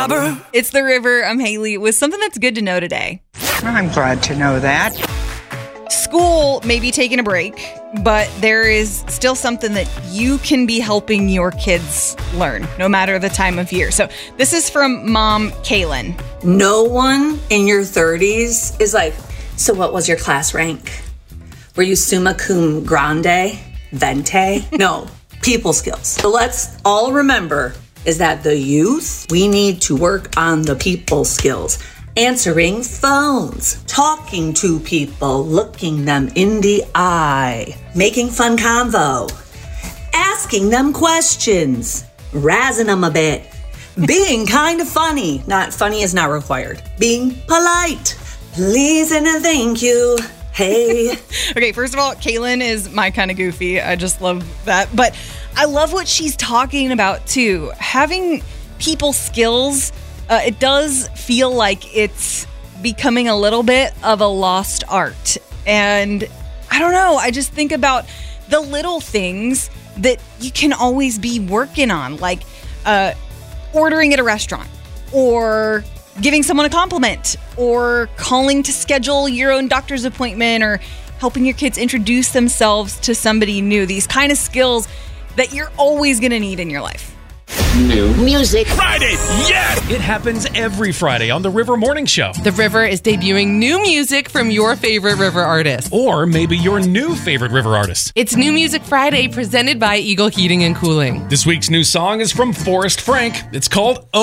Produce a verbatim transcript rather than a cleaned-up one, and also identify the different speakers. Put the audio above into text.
Speaker 1: It's The River. I'm Haley with something that's good to know today.
Speaker 2: I'm glad to know that.
Speaker 1: School may be taking a break, but there is still something that you can be helping your kids learn, no matter the time of year. So this is from Mom Kaylin.
Speaker 3: No one in your thirties is like, so what was your class rank? Were you summa cum grande? Vente? No, people skills. So let's all remember is that the youth, we need to work on the people skills. Answering phones, talking to people, looking them in the eye, making fun convo, asking them questions, razzing them a bit, being kind of funny. Not funny is not required. Being polite. Please and thank you. Hey.
Speaker 1: Okay, first of all, Kaylin is my kind of goofy. I just love that. But I love what she's talking about, too. Having people skills, uh, it does feel like it's becoming a little bit of a lost art. And I don't know. I just think about the little things that you can always be working on, like uh, ordering at a restaurant or giving someone a compliment or calling to schedule your own doctor's appointment or helping your kids introduce themselves to somebody new. These kind of skills that you're always going to need in your life.
Speaker 4: New music
Speaker 5: Friday, yes! It happens every Friday on The River Morning Show.
Speaker 6: The River is debuting new music from your favorite River artist.
Speaker 5: Or maybe your new favorite River artist.
Speaker 6: It's New Music Friday presented by Eagle Heating and Cooling.
Speaker 5: This week's new song is from Forrest Frank. It's called